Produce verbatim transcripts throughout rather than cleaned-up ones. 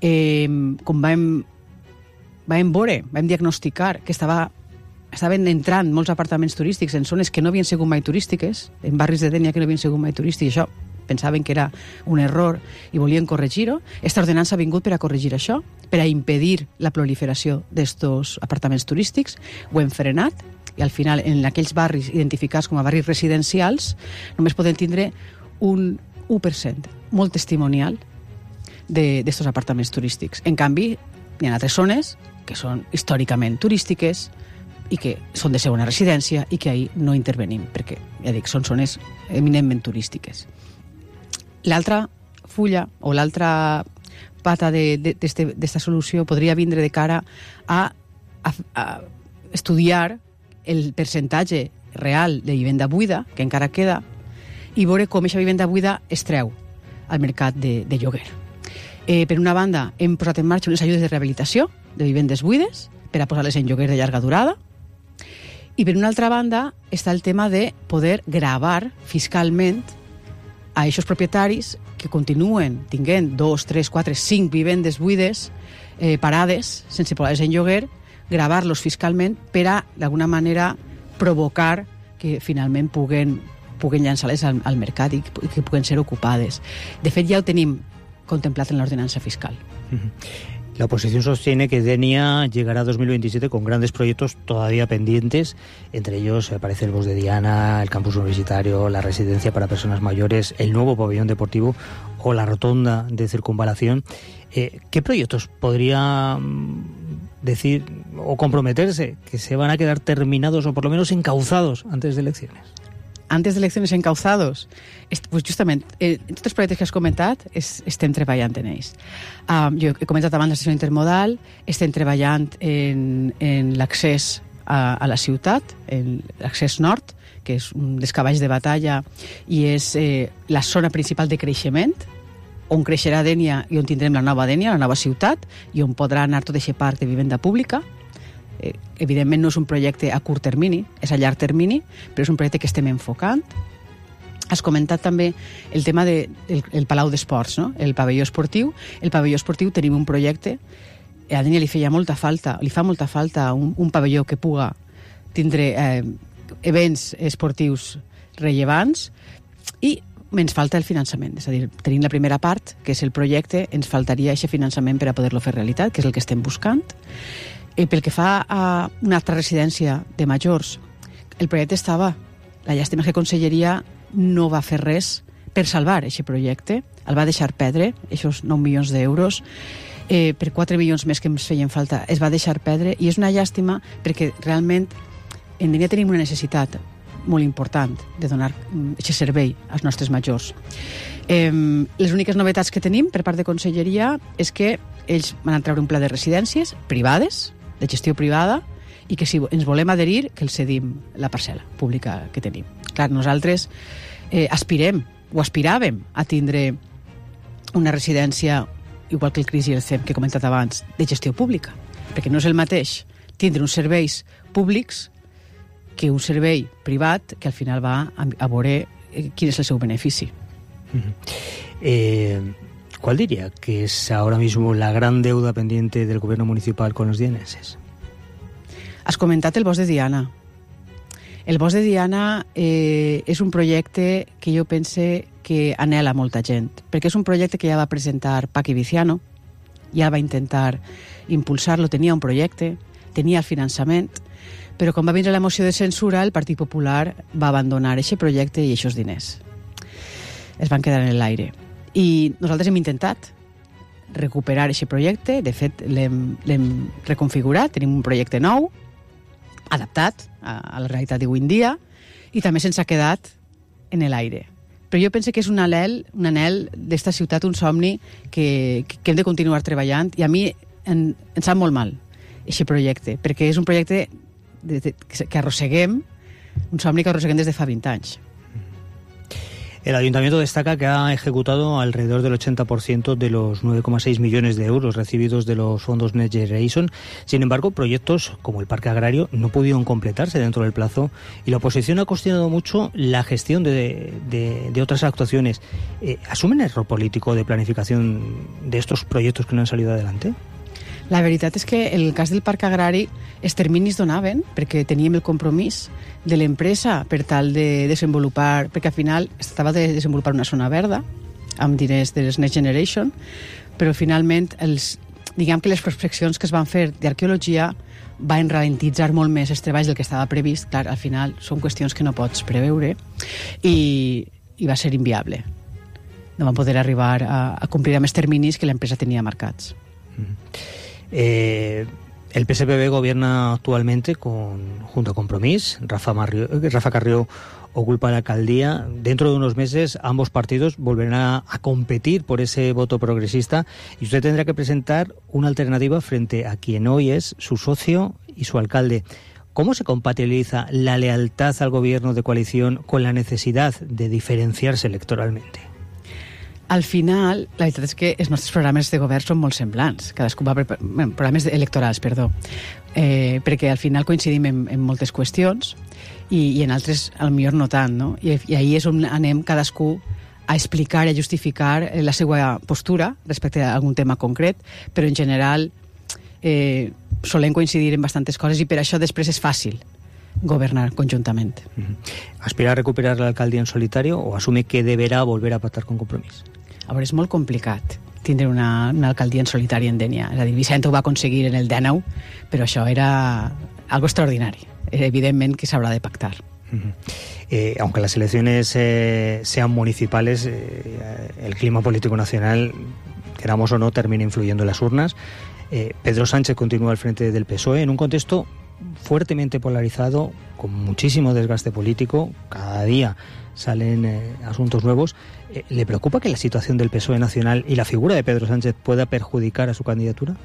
eh, com vam, vam veure, vam diagnosticar que estava, estaven entrant molts apartaments turístics en zones que no havien sigut mai turístiques, en barris de Dénia que no havien sigut mai turístics, i això pensaven que era un error i volien corregir-ho. Esta ordenança ha vingut per a corregir això, per a impedir la proliferació d'estos apartaments turístics. Ho hem frenat i al final en aquells barris identificats com a barris residencials només poden tindre un u per cent, molt testimonial d'estos apartaments turístics. En canvi, hi ha altres zones que són històricament turístiques i que són de segona residència i que ahir no intervenim, perquè, ja dic, són zones eminentment turístiques. L'altra fulla o l'altra pata d'esta solució podria vindre de cara a, a, a estudiar el percentatge real de vivenda buida, que encara queda, i veure com aquesta vivenda buida es treu al mercat de, de lloguer. Eh, per una banda, hem posat en marxa unes ajudes de rehabilitació de vivendes buides per a posar-les en lloguer de llarga durada, i per una altra banda està el tema de poder gravar fiscalment a aquests propietaris que continuen tinguent dos, tres, quatre, cinc vivendes buides eh, parades sense posar-les en lloguer, gravar-los fiscalment per a, d'alguna manera, provocar que finalment puguen, puguen llançar-les al, al mercat i que puguen ser ocupades. De fet, ja ho tenim contemplat en l'ordenança fiscal. Uh-huh. La oposición sostiene que Denia llegará a dos mil veintisiete con grandes proyectos todavía pendientes, entre ellos aparece el Bosc de Diana, el campus universitario, la residencia para personas mayores, el nuevo pabellón deportivo o la rotonda de circunvalación. Eh, ¿Qué proyectos podría decir o comprometerse que se van a quedar terminados o por lo menos encauzados antes de elecciones? Antes d'eleccions encauzados, pues justament, eh, tots els projectes que has comentat es, estem treballant en ells. Um, jo he comentat abans la sessió intermodal, estem treballant en, en l'accés a, a la ciutat, en l'accés nord, que és un dels cavalls de batalla i és eh, la zona principal de creixement, on creixerà Dénia i on tindrem la nova Dénia, la nova ciutat, i on podrà anar tot aquest parc de vivenda pública. Eh, evidentment no és un projecte a curt termini, és a llarg termini, però és un projecte que estem enfocant. Has comentat també el tema del de, el Palau d'Esports, no? El pavelló esportiu. El pavelló esportiu tenim un projecte, a Dénia li feia molta falta, li fa molta falta un, un pavelló que puga tindre eh, events esportius rellevants i ens falta el finançament, és a dir, tenim la primera part, que és el projecte, ens faltaria aquest finançament per a poder-lo fer realitat, que és el que estem buscant. I pel que fa a una altra residència de majors, el projecte estava. La llàstima és que Conselleria no va fer res per salvar aquest projecte. El va deixar perdre, aquests nou milions d'euros, eh, per quatre milions més que ens feien falta. Es va deixar perdre i és una llàstima perquè realment en Dénia tenim una necessitat molt important de donar aquest servei als nostres majors. Eh, les úniques novetats que tenim per part de Conselleria és que ells van treure un pla de residències privades, de gestió privada, i que si ens volem adherir, que els cedim la parcel·la pública que tenim. Clar, nosaltres eh, aspirem, o aspiràvem a tindre una residència, igual que el C R I S i el C E M que he comentat abans, de gestió pública, perquè no és el mateix tindre uns serveis públics que un servei privat que al final va a, a veure eh, quin és el seu benefici. Uh-huh. Eh... ¿Cuál diría que es ahora mismo la gran deuda pendiente del gobierno municipal con los dieneses? Has comentat el Bosc de Diana. El Bosc de Diana eh, és un projecte que jo pense que anhela molta gent, perquè és un projecte que ja va presentar Pachi Viciano, ja va intentar impulsar-lo, tenia un projecte, tenia el finançament, però quan va vindre la moció de censura, el Partit Popular va abandonar aquest projecte i aquests diners. Es van quedar en l'aire. I nosaltres hem intentat recuperar aquest projecte, de fet l'hem reconfigurat, tenim un projecte nou, adaptat a, a la realitat d'avui en dia, i també se'ns ha quedat en l'aire. Però jo penso que és un anhel, un anhel d'esta ciutat, un somni que, que hem de continuar treballant, i a mi en, em sap molt mal aquest projecte, perquè és un projecte de, de, que arrosseguem, un somni que arrosseguem des de fa vint anys. El Ayuntamiento destaca que ha ejecutado alrededor del ochenta por ciento de los nueve coma seis millones de euros recibidos de los fondos Next Generation. Sin embargo, proyectos como el Parque Agrario no pudieron completarse dentro del plazo y la oposición ha cuestionado mucho la gestión de, de, de otras actuaciones. Eh, ¿Asumen el error político de planificación de estos proyectos que no han salido adelante? La veritat és que el cas del Parc Agrari els terminis donaven perquè teníem el compromís de l'empresa per tal de desenvolupar, perquè al final es tractava de desenvolupar una zona verda amb diners de les Next Generation, però finalment els, diguem que les prospeccions que es van fer d'arqueologia van ralentitzar molt més els treballs del que estava previst. Clar, al final són qüestions que no pots preveure i, i va ser inviable. No van poder arribar a, a complir amb els terminis que l'empresa tenia marcats. Mm. Eh, el P S P B gobierna actualmente con, junto a Compromís. Rafa, Marrio, Rafa Carrió ocupa la alcaldía. Dentro de unos meses ambos partidos volverán a, a competir por ese voto progresista y usted tendrá que presentar una alternativa frente a quien hoy es su socio y su alcalde. ¿Cómo se compatibiliza la lealtad al gobierno de coalición con la necesidad de diferenciarse electoralmente? Al final, la veritat és que els nostres programes de govern són molt semblants. Cadascú va... Pre- bueno, programes electorals, perdó. Eh, perquè al final coincidim en, en moltes qüestions i, i en altres, potser no tant, no? I, I ahir és on anem cadascú a explicar i a justificar la seva postura respecte a algun tema concret, però en general eh, solem coincidir en bastantes coses i per això després és fàcil gobernar conjuntament. ¿Aspira a recuperar la alcaldía en solitario o asume que deberá volver a pactar con Compromís? A veure, és molt complicat tindre una, una alcaldia en solitari en Dénia. És a dir, Vicent ho va aconseguir en el dinou, però això era algo extraordinari. Evidentment que s'haurà de pactar. Uh-huh. Eh, aunque las elecciones eh, sean municipales, eh, el clima político nacional, queramos o no, termina influyendo en las urnas. Eh, Pedro Sánchez continúa al frente del P S O E en un contexto fuertemente polarizado, con muchísimo desgaste político. Cada día salen eh, asuntos nuevos. Eh, ¿Le preocupa que la situación del P S O E nacional y la figura de Pedro Sánchez pueda perjudicar a su candidatura?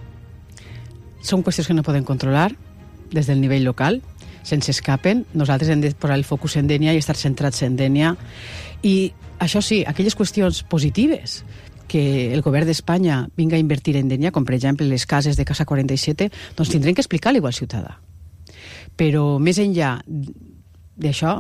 Són qüestions que no podem controlar des del nivell local, se'ns escapen. Nosaltres hem de posar el focus en Dénia i estar centrats en Dénia. I això sí, aquelles qüestions positives que el govern d'Espanya vinga a invertir en Dénia, com per exemple les cases de Casa quaranta-set, doncs tindrem que explicar-li al ciutadà. Però més enllà d'això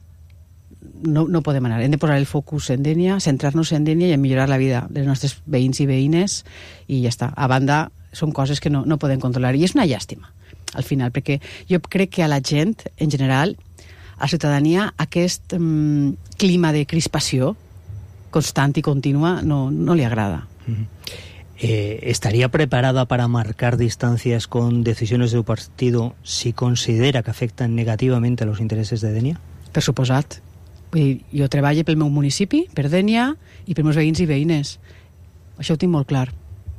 no, no podem anar. Hem de posar el focus en Dénia, centrar-nos en Dénia i en millorar la vida dels nostres veïns i veïnes i ja està. A banda, són coses que no, no podem controlar i és una llàstima al final, perquè jo crec que a la gent en general, a la ciutadania, aquest um, clima de crispació constant i contínua no, no li agrada. Uh-huh. Eh, ¿Estaría preparada para marcar distancias con decisiones de un partido si considera que afectan negativamente a los intereses de Dénia? Per suposat. Vull dir, jo treballo pel meu municipi, per Dénia i per meus veïns i veïnes. Això ho tinc molt clar.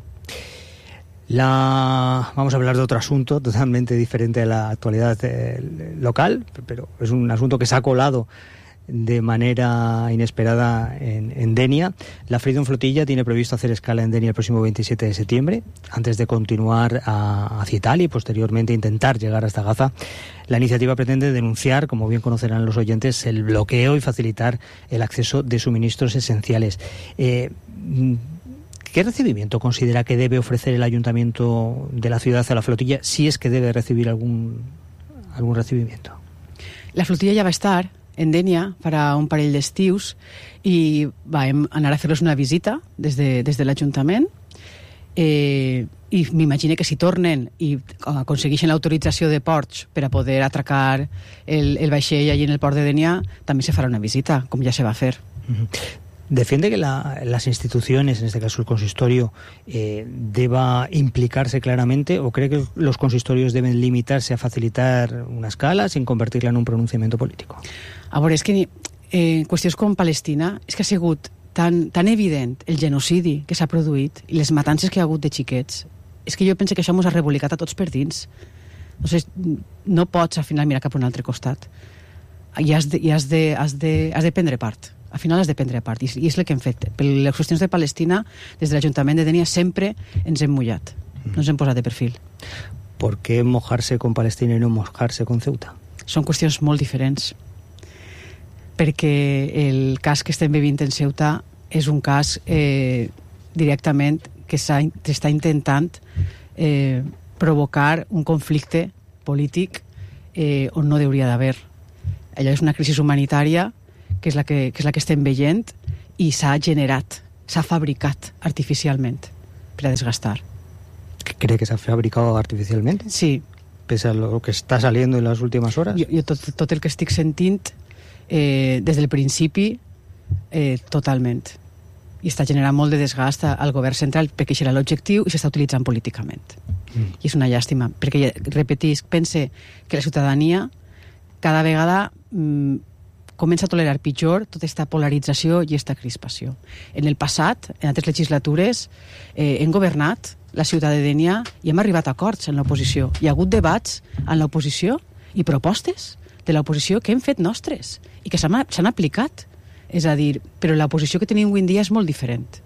La... Vamos a hablar de otro asunto totalmente diferente a la actualidad eh, local, pero es un asunto que se ha colado de manera inesperada en, en Dénia. La Freedom Flotilla tiene previsto hacer escala en Dénia el próximo veintisiete de septiembre, antes de continuar a, hacia Italia y posteriormente intentar llegar hasta Gaza. La iniciativa pretende denunciar, como bien conocerán los oyentes, el bloqueo y facilitar el acceso de suministros esenciales. Eh, ¿Qué recibimiento considera que debe ofrecer el ayuntamiento de la ciudad a la flotilla, si es que debe recibir algún, algún recibimiento? La flotilla ja va estar en Dénia farà un parell d'estius i vam anar a fer-los una visita des de, des de l'Ajuntament eh, i m'imagino que si tornen i aconsegueixen l'autorització de ports per a poder atracar el, el vaixell allí en el port de Dénia, també se farà una visita, com ja se va fer. Uh-huh. ¿Defiende que la, las instituciones, en este caso el consistorio, eh, deba implicarse claramente o cree que los consistorios deben limitarse a facilitar una escala sin convertirla en un pronunciamiento político? A veure, és que eh, qüestions com Palestina és que ha sigut tan, tan evident el genocidi que s'ha produït i les matances que hi ha hagut de xiquets. És que jo penso que això ens ha rebolicat a tots per dins. No sé, no pots al final mirar cap a un altre costat. I has de, i has de, has de, has de prendre part. Al final has de prendre part, i és el que hem fet. Per les qüestions de Palestina, des de l'Ajuntament de Dénia sempre ens hem mullat, no ens hem posat de perfil. ¿Por qué mojarse con Palestina y no mojarse con Ceuta? Són qüestions molt diferents. perquè el cas que estem vivint en Ceuta és un cas eh, directament que s'està intentant eh, provocar un conflicte polític eh, on no hauria d'haver. Allò és una crisi humanitària que és la que, que és la que estem veient i s'ha generat, s'ha fabricat artificialment per a desgastar. ¿Cree que se ha fabricado artificialmente? Sí. Pese a lo que está saliendo en las últimas horas. Jo, jo tot, tot el que estic sentint eh, des del principi eh, totalment. I està generant molt de desgast al govern central perquè això era l'objectiu i s'està utilitzant políticament. Mm. I és una llàstima, perquè, repetisc, pense que la ciutadania cada vegada mm, comença a tolerar pitjor tota aquesta polarització i aquesta crispació. En el passat, en altres legislatures, eh, hem governat la ciutat de Dénia i hem arribat a acords en l'oposició. Hi ha hagut debats en l'oposició i propostes de l'oposició que hem fet nostres i que s'han aplicat. És a dir, però l'oposició que tenim avui en dia és molt diferent.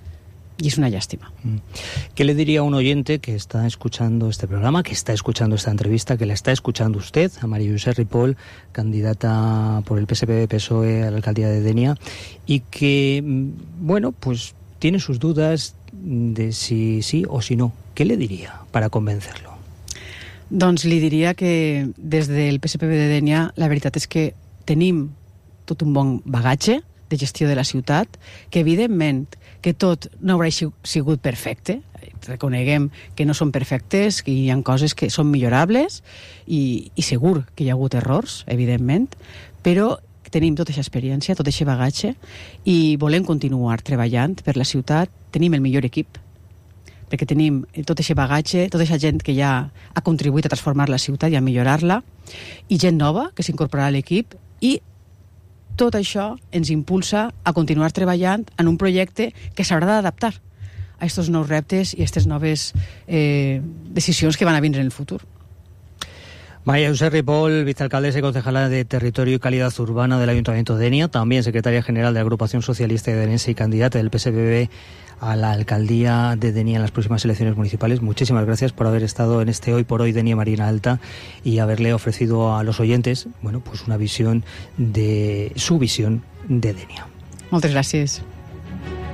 Y es una lástima. ¿Qué le diría a un oyente que está escuchando este programa, que está escuchando esta entrevista, que la está escuchando usted, a María José Ripoll, candidata por el P S P B P S O E a la alcaldía de Dénia, y que, bueno, pues tiene sus dudas de si sí o si no? ¿Qué le diría para convencerlo? Doncs li diria que des del P S P B de Dénia la veritat és que tenim tot un bon bagatge de gestió de la ciutat, que evidentment que tot no haurà sigut perfecte, reconeguem que no són perfectes, que hi ha coses que són millorables i, i segur que hi ha hagut errors, evidentment, però tenim tota aquesta experiència, tot aquest bagatge i volem continuar treballant per la ciutat. Tenim el millor equip, perquè tenim tot aquest bagatge, tota aquesta gent que ja ha contribuït a transformar la ciutat i a millorar-la, i gent nova que s'incorporarà a l'equip, i tot això ens impulsa a continuar treballant en un projecte que s'haurà d'adaptar a aquests nous reptes i a aquestes noves eh, decisions que van a vindre en el futur. María José Ripoll, vicealcaldesa y concejala de Territorio y Calidad Urbana del Ayuntamiento de Dénia, también secretaria general de la Agrupación Socialista de Denense y candidata del P S P B a la alcaldía de Dénia en las próximas elecciones municipales. Muchísimas gracias por haber estado en este Hoy por Hoy Dénia Marina Alta y haberle ofrecido a los oyentes, bueno, pues una visión de su visión de Dénia. Moltes gràcies.